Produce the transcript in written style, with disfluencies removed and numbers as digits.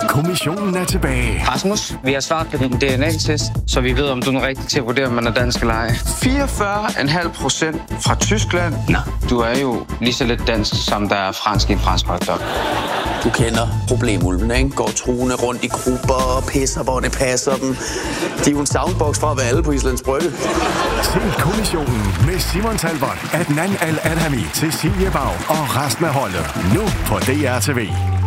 Kommissionen er tilbage. Rasmus, vi har svaret på din DNA-test, så vi ved, om du er rigtig til at vurdere, om man er dansk eller ej. 44,5% fra Tyskland. Nå, du er jo lige så lidt dansk, som der er fransk i en fransk hotdog. Du kender problemulven, ikke? Går truende rundt i grupper og pisser, hvor det passer dem. De er jo en soundbox fra at være alle på Islands Brygge. Se Kommissionen med Simon Talbot, Adnan Al-Adhami, Cecilie Bag og resten af holdet. Nu på DR TV.